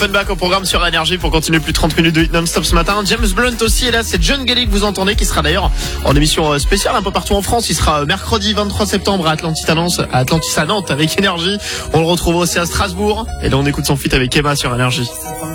Offenbach au programme sur Énergie pour continuer plus de 30 minutes de hit non-stop ce matin. James Blunt aussi est là, c'est John Gelly que vous entendez, qui sera d'ailleurs en émission spéciale un peu partout en France. Il sera mercredi 23 septembre à Atlantis à Nantes avec Énergie. On le retrouve aussi à Strasbourg et là on écoute son feat avec Emma sur Énergie.